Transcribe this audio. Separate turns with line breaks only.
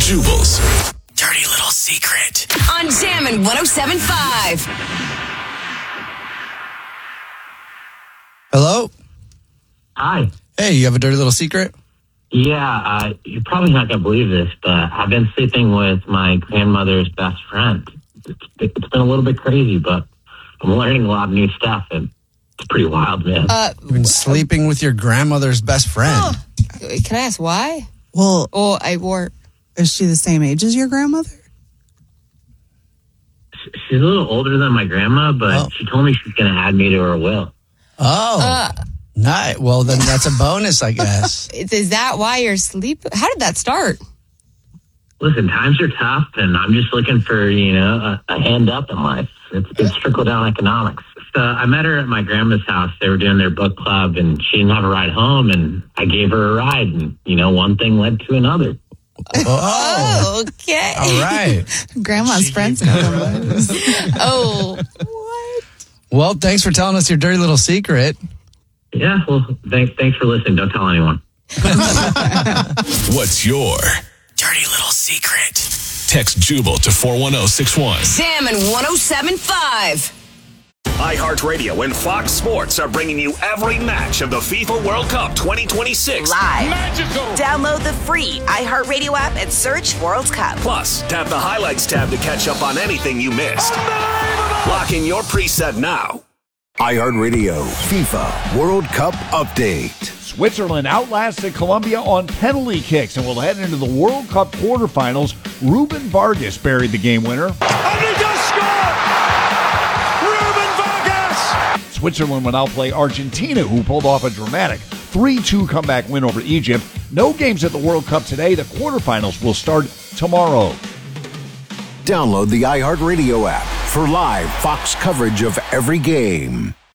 Jubal's dirty little secret
on Jammin' 107.5.
Hello?
Hi.
Hey, you have a dirty little secret?
Yeah, you're probably not going to believe this, but I've been sleeping with my grandmother's best friend. It's been a little bit crazy, but I'm learning a lot of new stuff, and it's pretty wild, man.
You've been sleeping with your grandmother's best friend.
Can I ask why?
Well,
Is
she the same age as your grandmother?
She's a little older than my grandma, but she told me she's going to add me to her will.
Oh, nice. Well, then that's a bonus, I guess.
Is that why you're sleeping? How did that start?
Listen, times are tough, and I'm just looking for, a hand up in life. It's trickle-down economics. So I met her at my grandma's house. They were doing their book club, and she didn't have a ride home, and I gave her a ride, and, one thing led to another.
Oh,
okay.
All right.
Grandma's friends.
Oh, what?
Well, thanks for telling us your dirty little secret.
Yeah, well, thanks for listening. Don't tell anyone.
What's your dirty little secret? Text Jubal to 41061.
Jammin' 107.5.
iHeartRadio and Fox Sports are bringing you every match of the FIFA World Cup 2026.
Live. Magical. Download the free iHeartRadio app and search World Cup.
Plus, tap the Highlights tab to catch up on anything you missed. Lock in your preset now.
iHeartRadio FIFA World Cup Update.
Switzerland outlasted Colombia on penalty kicks and will head into the World Cup quarterfinals. Ruben Vargas buried the game winner.
And he does score! Ruben Vargas!
Switzerland will now play Argentina, who pulled off a dramatic 3-2 comeback win over Egypt. No games at the World Cup today. The quarterfinals will start tomorrow.
Download the iHeartRadio app for live Fox coverage of every game.